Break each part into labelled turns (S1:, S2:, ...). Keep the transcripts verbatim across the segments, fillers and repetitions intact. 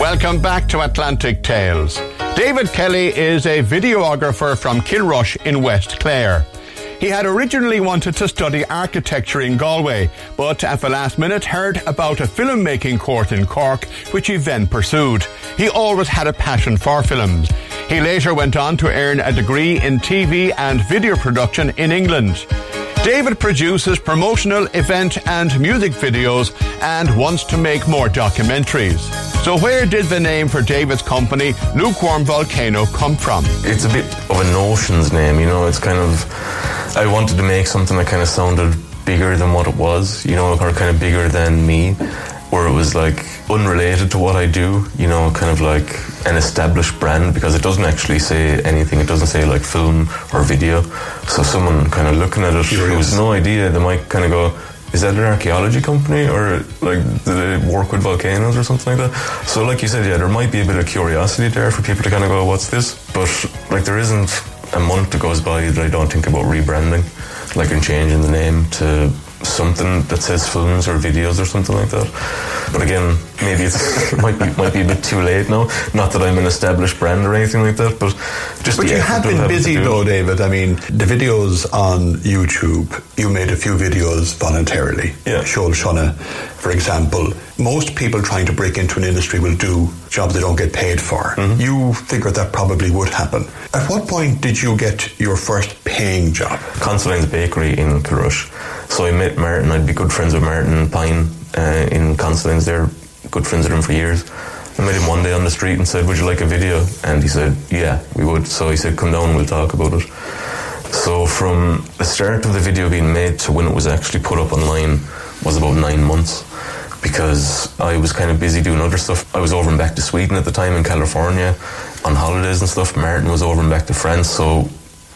S1: Welcome back to Atlantic Tales. David Kelly is a videographer from Kilrush in West Clare. He had originally wanted to study architecture in Galway, but at the last minute heard about a filmmaking course in Cork, which he then pursued. He always had a passion for films. He later went on to earn a degree in T V and video production in England. David produces promotional event and music videos and wants to make more documentaries. So where did the name for David's company, Lukewarm Volcano, come from?
S2: It's a bit of a notions name, you know, it's kind of, I wanted to make something that kind of sounded bigger than what it was, you know, or kind of bigger than me, where it was like unrelated to what I do, you know, kind of like an established brand, because it doesn't actually say anything. It doesn't say like film or video. So someone kind of looking at it who has no idea, they might kind of go, is that an archaeology company, or like do they work with volcanoes or something like that? So like you said, yeah, there might be a bit of curiosity there for people to kind of go, what's this? But like there isn't a month that goes by that I don't think about rebranding, like and changing the name to something that says films or videos or something like that. But again, maybe it's, it might be might be a bit too late now. Not that I'm an established brand or anything like that, but just.
S1: But you have been busy though, David. I mean, the videos on YouTube, you made a few videos voluntarily.
S2: Yeah.
S1: Shoal Shona, for example. Most people trying to break into an industry will do jobs they don't get paid for. Mm-hmm. You figured that probably would happen. At what point did you get your first paying job?
S2: Consuline's Bakery in Kilrush. So I met Martin. I'd be good friends with Martin Pine uh, in Consuline's. They're good friends with him for years. I met him one day on the street and said, would you like a video? And he said, yeah, we would. So he said, come down, we'll talk about it. So from the start of the video being made to when it was actually put up online was about nine months. Because I was kind of busy doing other stuff. I was over and back to Sweden at the time, in California, on holidays and stuff. Martin was over and back to France, so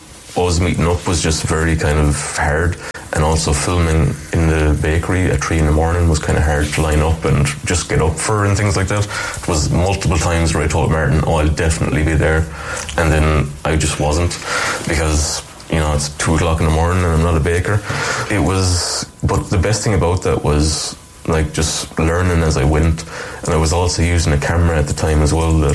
S2: us meeting up was just very kind of hard. And also filming in the bakery at three in the morning was kind of hard to line up and just get up for and things like that. It was multiple times where I told Martin, oh, I'll definitely be there. And then I just wasn't, because, you know, it's two o'clock in the morning and I'm not a baker. It was, but the best thing about that was like just learning as I went. And I was also using a camera at the time as well that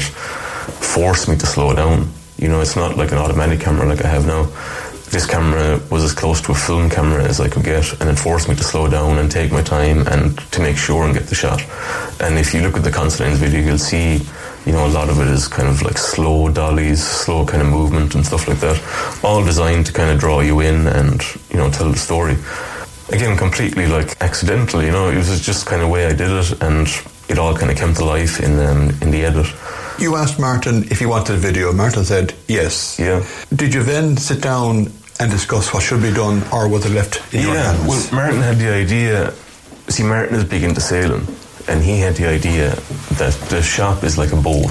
S2: forced me to slow down. You know, it's not like an automatic camera like I have now. This camera was as close to a film camera as I could get, and it forced me to slow down and take my time and to make sure and get the shot. And if you look at the Consuline's video, you'll see, you know, a lot of it is kind of like slow dollies, slow kind of movement and stuff like that, all designed to kind of draw you in and, you know, tell the story. Again, completely like accidental, you know, it was just kind of the way I did it, and it all kind of came to life in um, in the edit.
S1: You asked Martin if he wanted a video. Martin said yes.
S2: Yeah.
S1: Did you then sit down and discuss what should be done, or was it left in
S2: yeah,
S1: your hands?
S2: Yeah, well, Martin had the idea. See, Martin is big into sailing, and he had the idea that the shop is like a boat,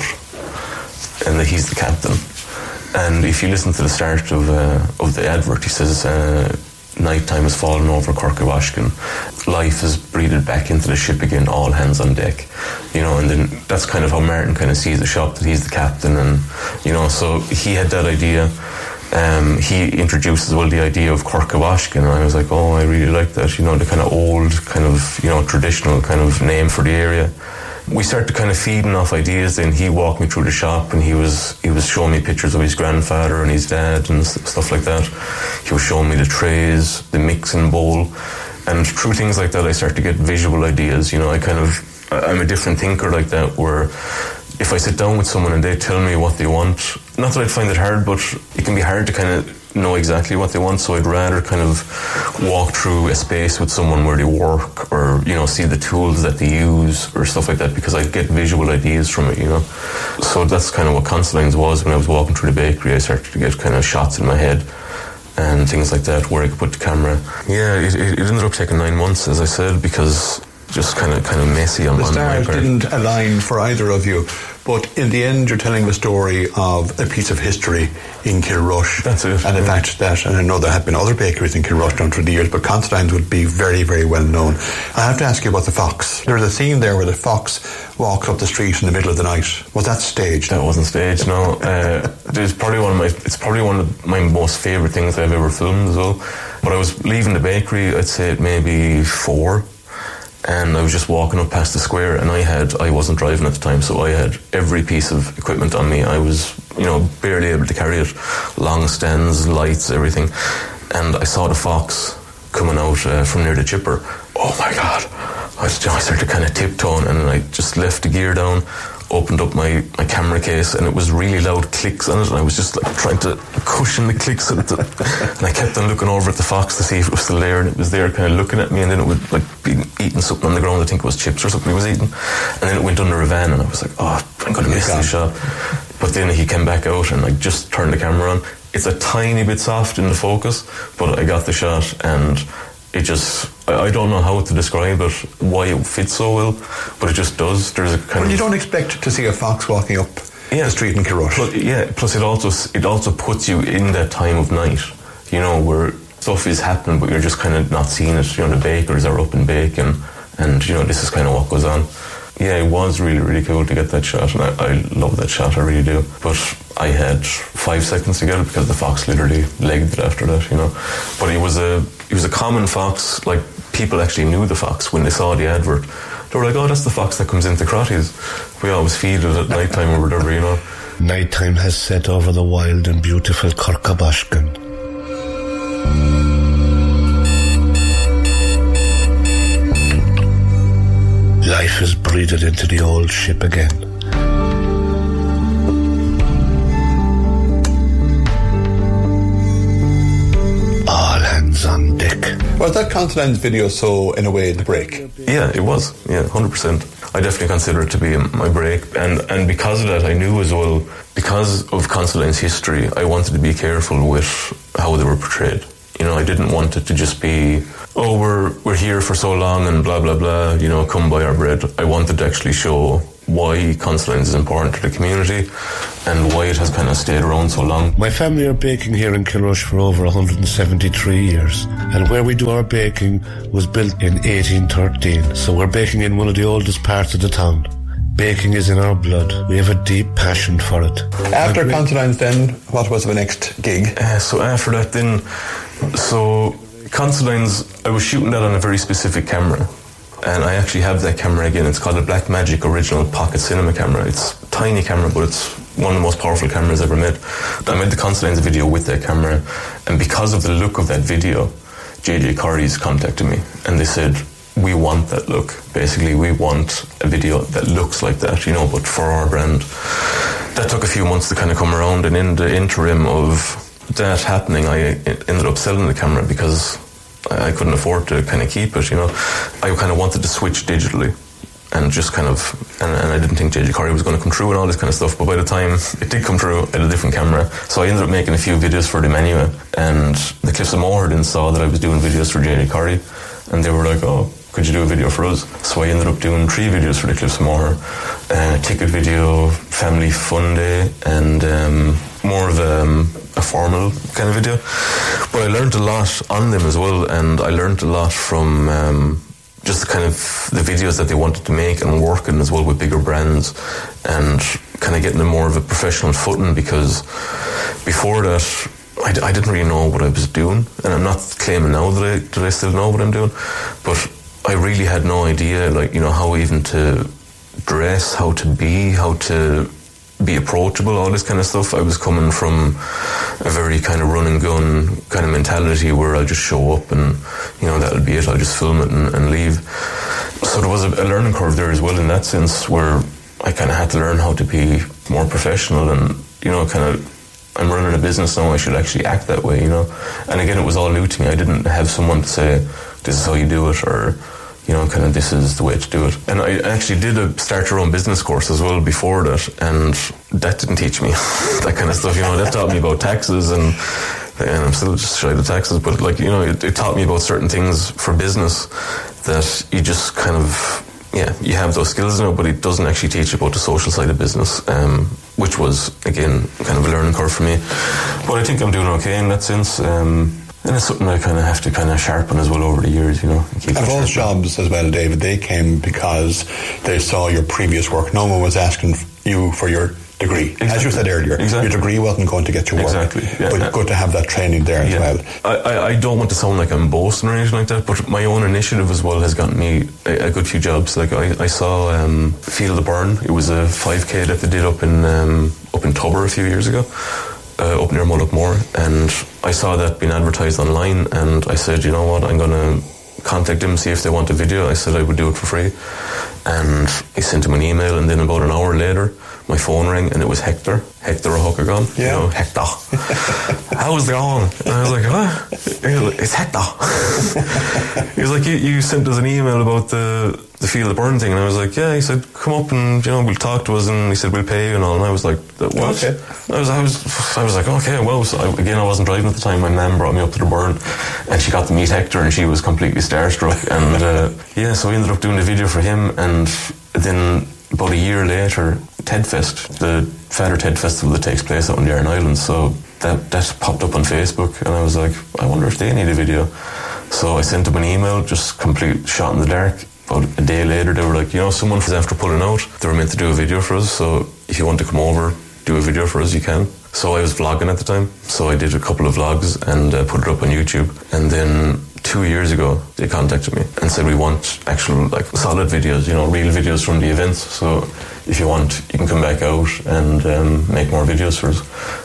S2: and that he's the captain. And if you listen to the start of uh, of the advert, he says, uh, nighttime is falling over Corkawashkin. Life is breathed back into the ship again, all hands on deck. You know, and then that's kind of how Martin kind of sees the shop, that he's the captain. And, you know, so he had that idea. Um, he introduced as well the idea of Corkawashkin, and I was like, oh, I really like that. You know, the kind of old, kind of, you know, traditional kind of name for the area. We started kind of feeding off ideas. Then he walked me through the shop, and he was he was showing me pictures of his grandfather and his dad and stuff like that. He was showing me the trays, the mixing bowl, and through things like that, I started to get visual ideas. You know, I kind of I'm a different thinker like that, where if I sit down with someone and they tell me what they want, not that I'd find it hard, but it can be hard to kind of know exactly what they want, so I'd rather kind of walk through a space with someone where they work, or, you know, see the tools that they use or stuff like that, because I'd get visual ideas from it, you know. So that's kind of what Consuline's was. When I was walking through the bakery, I started to get kind of shots in my head and things like that where I could put the camera. Yeah, it, it ended up taking nine months, as I said, because just kind of kind of messy on,
S1: the
S2: on my part.
S1: The stars didn't align for either of you, but in the end you're telling the story of a piece of history in Kilrush.
S2: That's it.
S1: And the
S2: yeah.
S1: fact that, and I know there have been other bakeries in Kilrush down through the years, but Consuline's would be very, very well known. I have to ask you about the fox. There's a scene there where the fox walks up the street in the middle of the night. Was that staged?
S2: That wasn't staged, no. Uh, it's probably one of my it's probably one of my most favourite things I've ever filmed as well. But I was leaving the bakery, I'd say it maybe four. and I was just walking up past the square, and I had, I wasn't driving at the time, so I had every piece of equipment on me. I was, you know, barely able to carry it. Long stands, lights, everything. And I saw the fox coming out uh, from near the chipper. Oh my God. I, was, I started kind of tiptoeing, and I just left the gear down, opened up my, my camera case, and it was really loud clicks on it, and I was just like trying to cushion the clicks at it. And I kept on looking over at the fox to see if it was still there, and it was there kind of looking at me, and then it would like be eating something on the ground. I think it was chips or something he was eating, and then it went under a van, and I was like, oh, I'm going to miss this shot. But then he came back out, and I just turned the camera on. It's a tiny bit soft in the focus, but I got the shot, and it just, I don't know how to describe it, why it fits so well, but it just does. There's a kind
S1: well,
S2: of...
S1: you don't expect to see a fox walking up yeah. the street in Kilrush.
S2: Plus, yeah, plus it also it also puts you in that time of night, you know, where stuff is happening, but you're just kind of not seeing it. You know, the bakers are up and baking, and, you know, this is kind of what goes on. Yeah, it was really, really cool to get that shot, and I, I love that shot, I really do. But I had five seconds to get it because the fox literally legged it after that, you know. But it was a it was a common fox. Like, people actually knew the fox when they saw the advert. They were like, oh, that's the fox that comes into Crotties. We always feed it at night time or whatever, you know.
S3: Nighttime has set over the wild and beautiful Corcabashkin. Life is breathed into the old ship again. All hands on deck.
S1: Was that Considines video so, in a way, the break?
S2: Yeah, it was. Yeah, one hundred percent. I definitely consider it to be my break. And, and because of that, I knew as well, because of Considines' history, I wanted to be careful with how they were portrayed. You know, I didn't want it to just be, oh, we're we're here for so long and blah, blah, blah, you know, come buy our bread. I wanted to actually show why Considines is important to the community and why it has kind of stayed around so long.
S3: My family are baking here in Kilrush for over one hundred seventy-three years, and where we do our baking was built in eighteen thirteen, so we're baking in one of the oldest parts of the town. Baking is in our blood. We have a deep passion for it.
S1: After Considines then, what was the next gig?
S2: Uh, so after that then, so Considines, I was shooting that on a very specific camera, and I actually have that camera again. It's called a Blackmagic Original Pocket Cinema camera. It's a tiny camera, but it's one of the most powerful cameras ever made. I made the Considines video with that camera, and because of the look of that video, J J Corry's contacted me, and they said, we want that look. Basically, we want a video that looks like that, you know, but for our brand. That took a few months to kind of come around, and in the interim of that happening, I ended up selling the camera because I couldn't afford to kind of keep it, you know. I kind of wanted to switch digitally and just kind of, and, and I didn't think J J Corry was going to come through and all this kind of stuff, but by the time it did come through, I had a different camera. So I ended up making a few videos for the menu, and the Cliffs of Moher then saw that I was doing videos for J J Corry, and they were like, oh, could you do a video for us? So I ended up doing three videos for the Cliffs of Moher. Uh, ticket video, family fun day, and um, more of a, um, a formal kind of video. But I learned a lot on them as well, and I learned a lot from um, just kind of the videos that they wanted to make, and working as well with bigger brands, and kind of getting them more of a professional footing, because before that, I, I didn't really know what I was doing, and I'm not claiming now that I, that I still know what I'm doing, but I really had no idea, like, you know, how even to dress, how to be, how to be approachable, all this kind of stuff. I was coming from a very kind of run and gun kind of mentality where I'll just show up and, you know, that'll be it, I'll just film it and, and leave. So there was a, a learning curve there as well in that sense, where I kind of had to learn how to be more professional and, you know, kind of, I'm running a business now, I should actually act that way, you know. And again, it was all new to me. I didn't have someone to say, this is how you do it, or, you know, kind of this is the way to do it. And I actually did a start your own business course as well before that, and that didn't teach me that kind of stuff, you know. That taught me about taxes, and and I'm still just shy of taxes, but, like, you know, it, it taught me about certain things for business that you just kind of, yeah, you have those skills now, but it doesn't actually teach you about the social side of business, um, which was, again, kind of a learning curve for me. But I think I'm doing okay in that sense. Um, And it's something I kind of have to kind of sharpen as well over the years, you know. And, keep
S1: and those jobs as well, David, they came because they saw your previous work. No one was asking you for your degree. Exactly. As you said earlier,
S2: exactly.
S1: Your degree wasn't going to get you work.
S2: Exactly. Yeah.
S1: But good to have that training there as
S2: yeah.
S1: well.
S2: I, I, I don't want to sound like I'm boasting or anything like that, but my own initiative as well has gotten me a, a good few jobs. Like I, I saw um, Field of Burn. It was a five K that they did up in um, up in Tubber a few years ago. Uh, up near Mullaghmore, and I saw that being advertised online, and I said, you know what, I'm going to contact them, see if they want a video. I said I would do it for free, and I sent him an email, and then about an hour later my phone rang, and it was Hector Hector O'Huckagon.
S1: Yeah.
S2: You know, Hector. How's it going? And I was like, huh? It's Hector. He was like, you, you sent us an email about the the Field of Burn thing, and I was like, yeah. He said, come up and, you know, we'll talk to us, and he said, we'll pay you and all. And I was like, what?
S1: Okay.
S2: I was, I was, I was like, okay, well. So I, again, I wasn't driving at the time. My mum brought me up to the burn, and she got to meet Hector, and she was completely starstruck. And uh, yeah, so we ended up doing the video for him, and then about a year later, TEDfest, the Father TED Festival that takes place out on the Aran Islands. So that that popped up on Facebook, and I was like, I wonder if they need a video. So I sent them an email, just complete shot in the dark. About a day later, they were like, you know, someone was after pulling out. They were meant to do a video for us, so if you want to come over, do a video for us, you can. So I was vlogging at the time, so I did a couple of vlogs and uh, put it up on YouTube. And then two years ago, they contacted me and said, we want actual, like, solid videos, you know, real videos from the events. So if you want, you can come back out and um, make more videos for us.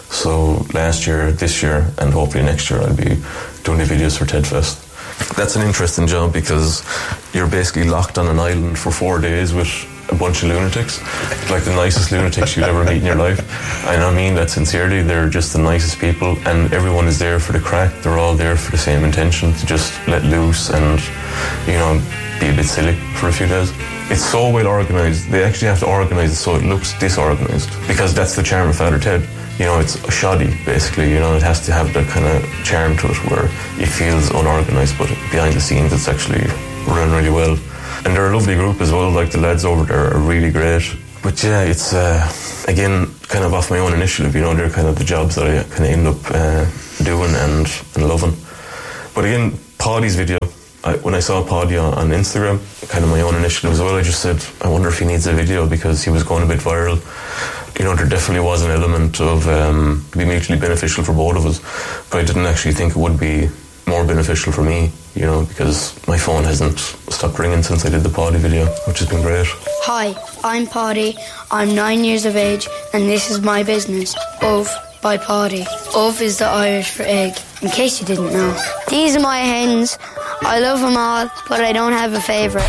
S2: So last year, this year, and hopefully next year, I'll be doing the videos for TEDfest. That's an interesting job because you're basically locked on an island for four days with a bunch of lunatics, like the nicest lunatics you'd ever meet in your life. And I mean that sincerely. They're just the nicest people, and everyone is there for the crack. They're all there for the same intention, to just let loose and, you know, be a bit silly for a few days. It's so well organised. They actually have to organise it so it looks disorganised, because that's the charm of Father Ted. You know, it's shoddy, basically. You know, it has to have that kind of charm to it where it feels unorganised, but behind the scenes it's actually run really well. And they're a lovely group as well. Like, the lads over there are really great. But yeah, it's uh, again kind of off my own initiative. You know, they're kind of the jobs that I kind of end up uh, doing and, and loving. But again, Paddy's video, I, when I saw Paddy on, on Instagram, kind of my own initiative as well, I just said, I wonder if he needs a video, because he was going a bit viral. You know, there definitely was an element of um, be mutually beneficial for both of us, but I didn't actually think it would be more beneficial for me, you know, because my phone hasn't stopped ringing since I did the Paddy video, which has been great.
S4: Hi, I'm Paddy. I'm nine years of age, and this is my business, Ov by Paddy. Ov is the Irish for egg, in case you didn't know. These are my hens. I love them all, but I don't have a favourite.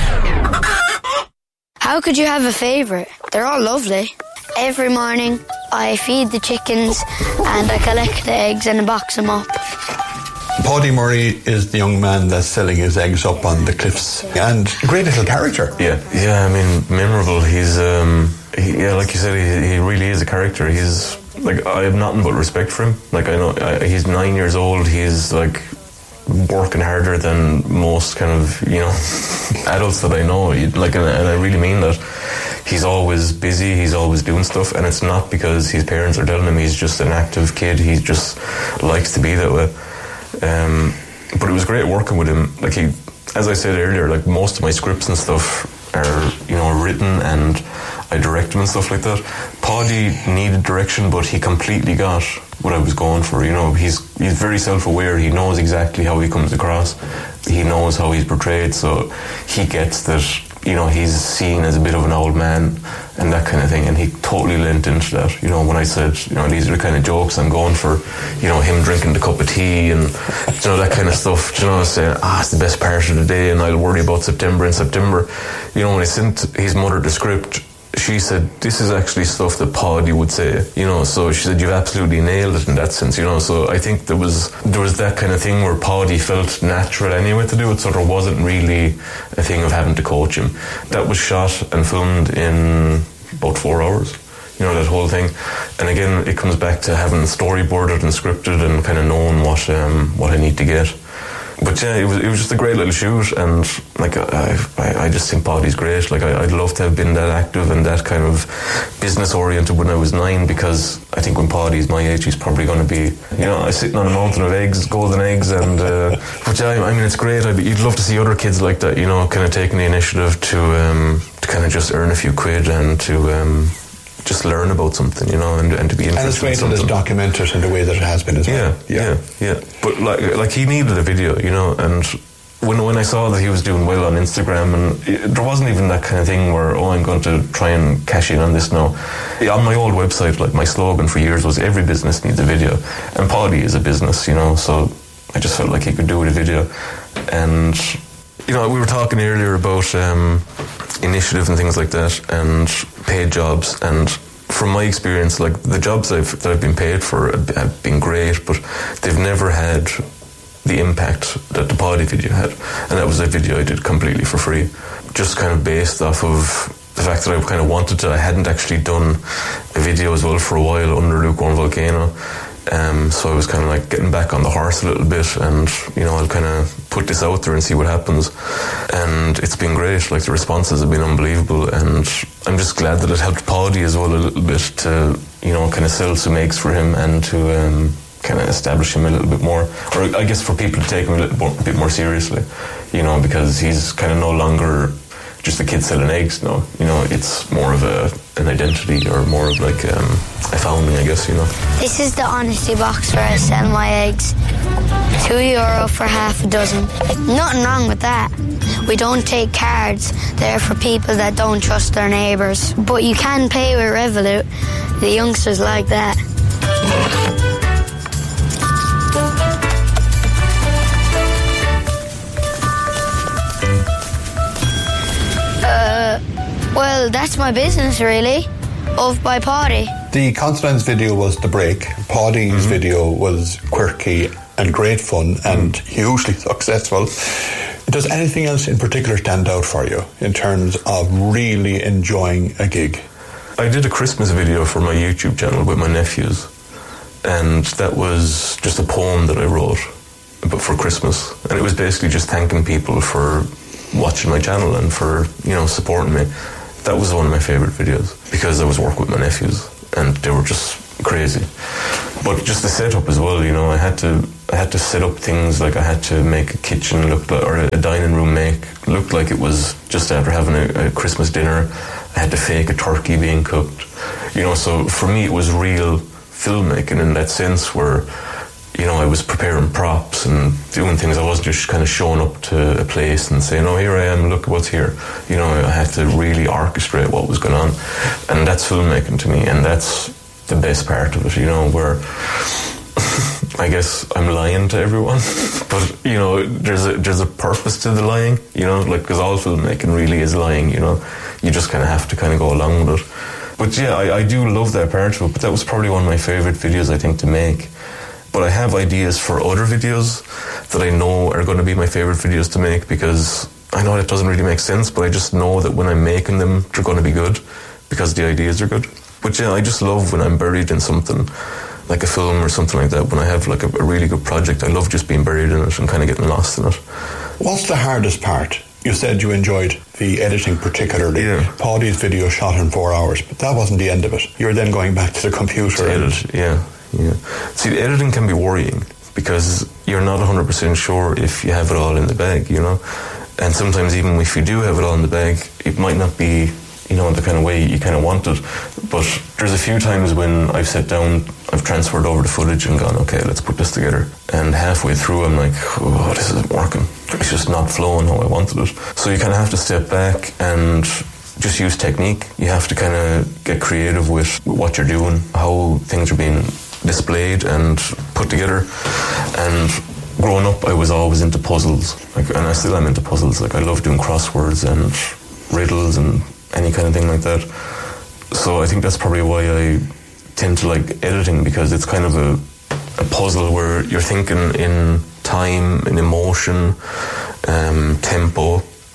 S4: How could you have a favourite? They're all lovely. Every morning, I feed the chickens and I collect the eggs and box them up.
S1: Paddy Murray is the young man that's selling his eggs up on the cliffs, and great little character.
S2: Yeah, yeah. I mean, memorable. He's, um, he, yeah, like you said, he, he really is a character. He's like, I have nothing but respect for him. Like, I know I, he's nine years old. He's like working harder than most kind of, you know, adults that I know. Like, and, and I really mean that. He's always busy, he's always doing stuff, and it's not because his parents are telling him. He's just an active kid. He just likes to be that way. Um, but it was great working with him. Like, he, as I said earlier, like, most of my scripts and stuff are, you know, written, and I direct them and stuff like that. Paddy needed direction, but he completely got what I was going for. You know, he's he's very self-aware. He knows exactly how he comes across. He knows how he's portrayed, so he gets that, you know, he's seen as a bit of an old man and that kind of thing, and he totally lent into that. You know, when I said, you know, these are the kind of jokes I'm going for, you know, him drinking the cup of tea and, you know, that kind of stuff, you know, saying, ah, it's the best part of the day and I'll worry about September in September. You know, when I sent his mother the script, she said, this is actually stuff that Paddy would say, you know, so she said, you've absolutely nailed it in that sense, you know. So I think there was there was that kind of thing where Paddy felt natural anyway to do it, so there wasn't really a thing of having to coach him. That was shot and filmed in about four hours, you know, that whole thing. And again, it comes back to having storyboarded and scripted and kind of knowing what um, what I need to get. But yeah, it was it was just a great little shoot, and like I I, I just think Paddy's great. Like I, I'd love to have been that active and that kind of business oriented when I was nine, because I think when Paddy's my age, he's probably going to be, you know, sitting on a mountain of eggs, golden eggs, and uh, but yeah, I mean it's great. I'd, you'd love to see other kids like that, you know, kind of taking the initiative to um, to kind of just earn a few quid and to. Um, just learn about something, you know, and, and to be interested.
S1: And it's great
S2: in
S1: that it's documented in the way that it has been as well.
S2: Yeah, yeah, yeah. But like, like he needed a video, you know, and when when I saw that he was doing well on Instagram, and it, there wasn't even that kind of thing where, oh, I'm going to try and cash in on this now. On my old website, like my slogan for years was every business needs a video, and Paddy is a business, you know, so I just felt like he could do with a video. And you know, we were talking earlier about um, initiative and things like that, and paid jobs. And from my experience, like the jobs I've, that I've been paid for have been great, but they've never had the impact that the Paddy video had. And that was a video I did completely for free, just kind of based off of the fact that I kind of wanted to. I hadn't actually done a video as well for a while under Lukewarm Volcano. Um, so I was kind of like getting back on the horse a little bit, and you know, I'll kind of put this out there and see what happens. And it's been great. Like the responses have been unbelievable, and I'm just glad that it helped Paddy as well a little bit to, you know, kind of sell some eggs for him and to um, kind of establish him a little bit more, or I guess for people to take him a little more, a bit more seriously, you know, because he's kind of no longer just a kid selling eggs now, you know, it's more of a an identity, or more of like um, a founding, I guess, you know.
S4: This is the honesty box where I sell my eggs. Two euro for half a dozen. Nothing wrong with that. We don't take cards. They're for people that don't trust their neighbours. But you can pay with Revolut. The youngsters like that. Well, that's my business, really. Of by Paddy.
S1: The Constance video was the break. Paddy's mm-hmm. video was quirky and great fun and mm. hugely successful. Does anything else in particular stand out for you in terms of really enjoying a gig?
S2: I did a Christmas video for my YouTube channel with my nephews, and that was just a poem that I wrote, but for Christmas. And it was basically just thanking people for watching my channel and for, you know, supporting me. That was one of my favourite videos, because I was working with my nephews and they were just crazy. But just the setup as well, you know, I had to I had to set up things, like I had to make a kitchen look like, or a dining room make look like it was just after having a, a Christmas dinner. I had to fake a turkey being cooked, you know. So for me, it was real filmmaking in that sense, where, you know, I was preparing props and doing things. I wasn't just kind of showing up to a place and saying, oh, here I am, look what's here. You know, I had to really orchestrate what was going on. And that's filmmaking to me, and that's the best part of it, you know, where I guess I'm lying to everyone. But, you know, there's a, there's a purpose to the lying, you know, like, because all filmmaking really is lying, you know. You just kind of have to kind of go along with it. But yeah, I, I do love that part of it, but that was probably one of my favourite videos, I think, to make. But I have ideas for other videos that I know are going to be my favourite videos to make, because I know that doesn't really make sense, but I just know that when I'm making them, they're going to be good because the ideas are good. But yeah, I just love when I'm buried in something, like a film or something like that. When I have like a, a really good project, I love just being buried in it and kind of getting lost in it.
S1: What's the hardest part? You said you enjoyed the editing particularly.
S2: Yeah.
S1: Paddy's video shot in four hours, but that wasn't the end of it. You were then going back to the computer.
S2: To edit, yeah. Yeah. See, the editing can be worrying because you're not one hundred percent sure if you have it all in the bag, you know. And sometimes even if you do have it all in the bag, it might not be, you know, the kind of way you kind of want it. But there's a few times when I've sat down, I've transferred over the footage and gone, okay, let's put this together. And halfway through, I'm like, oh, this isn't working. It's just not flowing how I wanted it. So you kind of have to step back and just use technique. You have to kind of get creative with what you're doing, how things are being displayed and put together. And growing up, I was always into puzzles, like, and I still am into puzzles. Like, I love doing crosswords and riddles and any kind of thing like that. So I think that's probably why I tend to like editing, because it's kind of a, a puzzle where you're thinking in time, in emotion, um, tempo,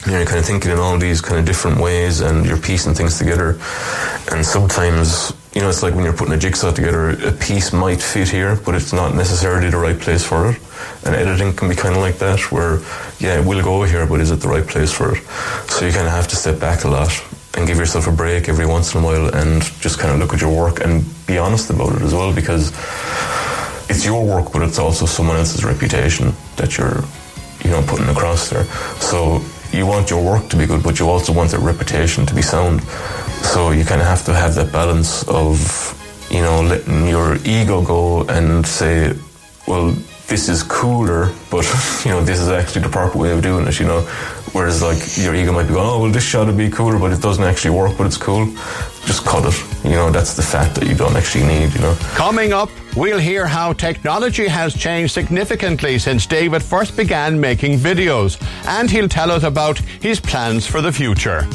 S2: You know, you're kind of thinking in all these kind of different ways, and you're piecing things together. And sometimes, you know, it's like when you're putting a jigsaw together, a piece might fit here, but it's not necessarily the right place for it. And editing can be kind of like that, where, yeah, it will go here, but is it the right place for it? So you kind of have to step back a lot and give yourself a break every once in a while and just kind of look at your work and be honest about it as well, because it's your work, but it's also someone else's reputation that you're, you know, putting across there. So you want your work to be good, but you also want their reputation to be sound. So you kind of have to have that balance of, you know, letting your ego go and say, well, this is cooler, but, you know, this is actually the proper way of doing it, you know. Whereas, like, your ego might be going, oh, well, this shot would be cooler, but it doesn't actually work, but it's cool. Just cut it. You know, that's the fat that you don't actually need, you know.
S1: Coming up, we'll hear how technology has changed significantly since David first began making videos. And he'll tell us about his plans for the future.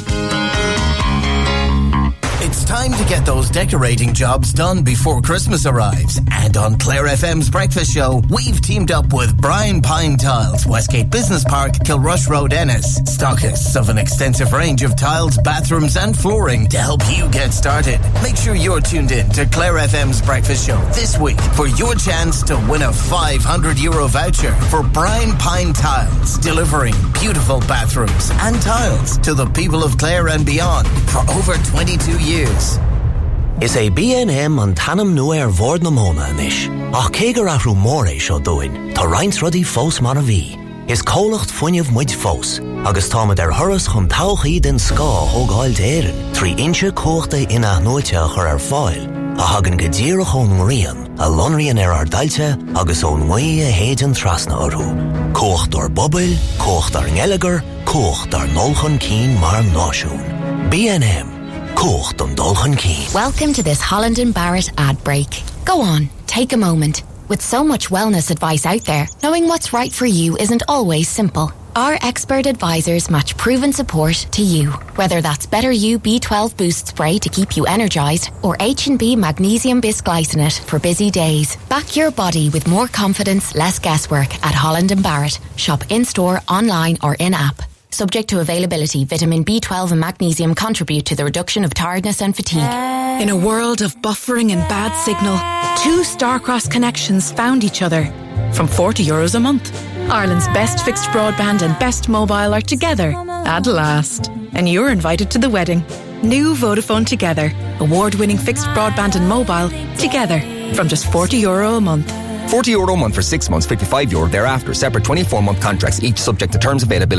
S5: It's time to get those decorating jobs done before Christmas arrives. And on Clare F M's Breakfast Show, we've teamed up with Brian Pine Tiles, Westgate Business Park, Kilrush Road, Ennis. Stockists of an extensive range of tiles, bathrooms and flooring to help you get started. Make sure you're tuned in to Clare F M's Breakfast Show this week for your chance to win a five hundred euro voucher for Brian Pine Tiles, delivering beautiful bathrooms and tiles to the people of Clare and beyond for over twenty-two years.
S6: Is é B N M an tanam nua ar bhord na móna inis. Ach cégur ahrú mór é seo dúin, tá roinnt rudí fós mar a bhí. Is cólacht fuinneamh muid fós, agus támad ar thuras chun tauchaí den scá thógáil d'éireann, trí inse cóchta ina nuaite chur ar fáil, a hagan go díreach ón ngrian, a lonrian ar ar dailte, agus ón ngui a héidean trasna orthú. Cócht ar bobil, cócht ar ngelagar, cócht ar nolchan cín mar náisiún. B N M.
S7: Welcome to this Holland and Barrett ad break. Go on, take a moment. With so much wellness advice out there, knowing what's right for you isn't always simple. Our expert advisors match proven support to you. Whether that's Better You B twelve Boost Spray to keep you energised or H and B Magnesium Bisglycinate for busy days. Back your body with more confidence, less guesswork at Holland and Barrett. Shop in-store, online or in-app. Subject to availability, vitamin B twelve and magnesium contribute to the reduction of tiredness and fatigue.
S8: In a world of buffering and bad signal, two Starcross connections found each other from forty euros a month. Ireland's best fixed broadband and best mobile are together at last. And you're invited to the wedding. New Vodafone Together. Award-winning fixed broadband and mobile together from just forty euro a month.
S9: forty euro a month for six months, fifty-five euro thereafter. Separate twenty-four month contracts, each subject to terms availability.